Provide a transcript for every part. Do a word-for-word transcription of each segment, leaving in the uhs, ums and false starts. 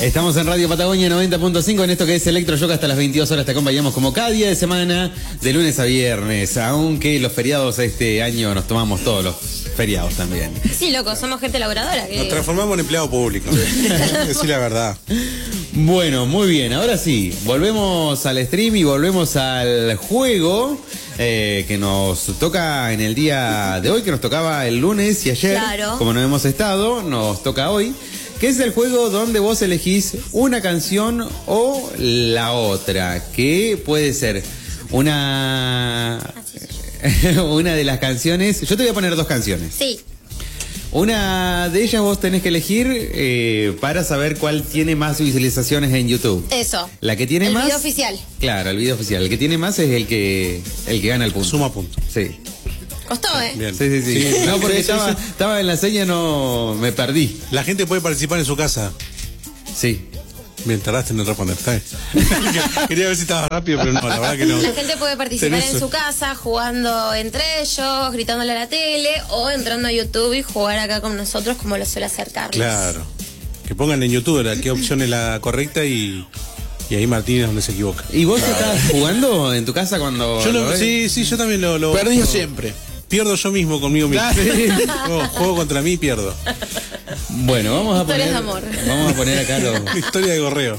Estamos en Radio Patagonia noventa punto cinco en esto que es Electroshock. Hasta las veintidós horas te acompañamos como cada día de semana, de lunes a viernes. Aunque los feriados este año nos tomamos todos los feriados también. Sí, loco, somos gente laboradora. Que... Nos transformamos en empleado público. Decir la verdad. Bueno, muy bien. Ahora sí, volvemos al stream y volvemos al juego eh, que nos toca en el día de hoy, que nos tocaba el lunes y ayer. Claro. Como no hemos estado, nos toca hoy. Que es el juego donde vos elegís una canción o la otra, que puede ser una una de las canciones. Yo te voy a poner dos canciones. Sí. Una de ellas vos tenés que elegir eh, para saber cuál tiene más visualizaciones en YouTube. Eso. La que tiene el más. El video oficial. Claro, el video oficial. El que tiene más es el que el que gana el punto. Suma punto. Sí. Costó, ¿eh? Bien. Sí, sí, sí. Sí, no, porque sí, estaba, sí. estaba en la seña, no me perdí. La gente puede participar en su casa. Sí. Bien, tardaste en responder. ¿Está bien? Quería ver si estaba rápido, pero no, la verdad que no. La gente puede participar Tenés- en su casa, jugando entre ellos, gritándole a la tele, o entrando a YouTube y jugar acá con nosotros como lo suele hacer Carlos. Claro. Que pongan en YouTube la- qué opción es la correcta y, y ahí Martín es donde se equivoca. ¿Y vos estás jugando en tu casa cuando Yo lo lo, ves? sí, sí, yo también lo... lo Perdido lo- siempre. Pierdo yo mismo conmigo mismo. Juego, juego contra mí y pierdo. Bueno, vamos a Historias poner de amor. vamos a poner acá los. La historia de gorreo.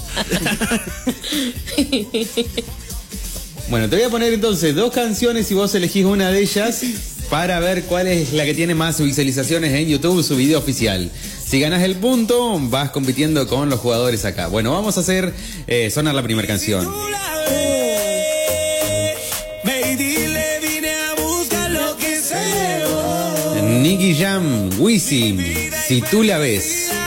Bueno, te voy a poner entonces dos canciones y vos elegís una de ellas para ver cuál es la que tiene más visualizaciones en YouTube, su video oficial. Si ganas el punto, vas compitiendo con los jugadores acá. Bueno, vamos a hacer eh, sonar la primera canción. Nicky Jam, Wisin, Si tú la ves.